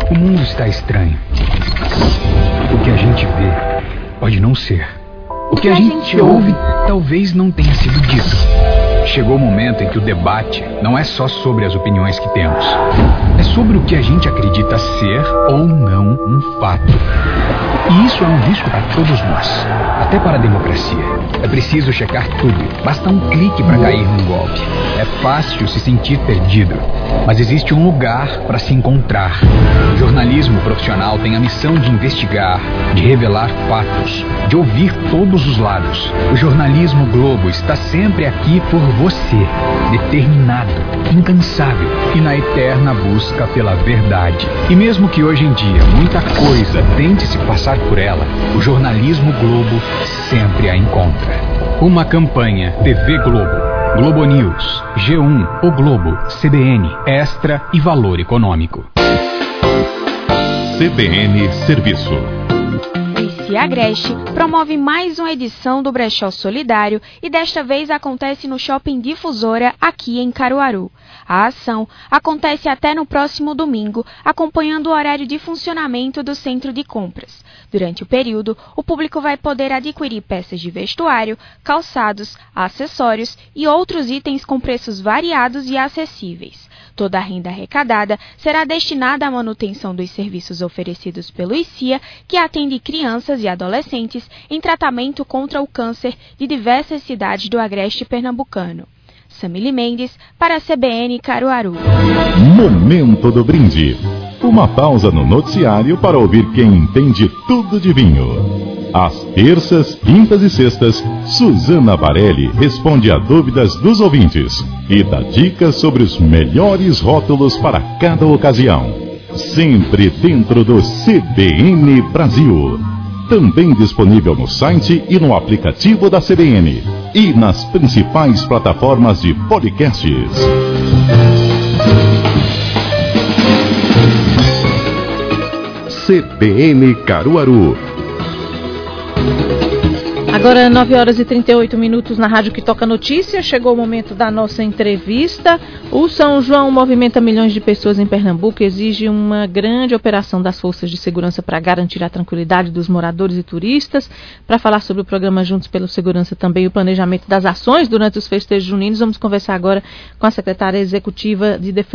O mundo está estranho. O que a gente vê pode não ser. O que a gente ouve talvez não tenha sido dito. Chegou o momento em que o debate não é só sobre as opiniões que temos. É sobre o que a gente acredita ser ou não um fato. E isso é um risco para todos nós, até para a democracia. É preciso checar tudo. Basta um clique para cair num golpe. É fácil se sentir perdido, mas existe um lugar para se encontrar. O jornalismo profissional tem a missão de investigar, de revelar fatos, de ouvir todos os lados. O jornalismo Globo está sempre aqui por você, determinado, incansável e na eterna busca pela verdade. E mesmo que hoje em dia muita coisa tente se passar por ela, o jornalismo Globo sempre a encontra. Uma campanha TV Globo, Globo News, G1, O Globo, CBN, Extra e Valor Econômico. CBN Serviço. O Agreste promove mais uma edição do Brechó Solidário e desta vez acontece no Shopping Difusora, aqui em Caruaru. A ação acontece até no próximo domingo, acompanhando o horário de funcionamento do centro de compras. Durante o período, o público vai poder adquirir peças de vestuário, calçados, acessórios e outros itens com preços variados e acessíveis. Toda a renda arrecadada será destinada à manutenção dos serviços oferecidos pelo ICIA, que atende crianças e adolescentes em tratamento contra o câncer de diversas cidades do Agreste pernambucano. Samile Mendes, para a CBN Caruaru. Momento do brinde. Uma pausa no noticiário para ouvir quem entende tudo de vinho. Às terças, quintas e sextas, Suzana Varelli responde a dúvidas dos ouvintes e dá dicas sobre os melhores rótulos para cada ocasião. Sempre dentro do CBN Brasil. Também disponível no site e no aplicativo da CBN e nas principais plataformas de podcasts. CBN Caruaru. Agora 9 horas e 38 minutos na Rádio que Toca Notícia. Chegou o momento da nossa entrevista. O São João movimenta milhões de pessoas em Pernambuco e exige uma grande operação das forças de segurança para garantir a tranquilidade dos moradores e turistas. Para falar sobre o programa Juntos pela Segurança também e o planejamento das ações durante os festejos juninos, vamos conversar agora com a secretária executiva de Defesa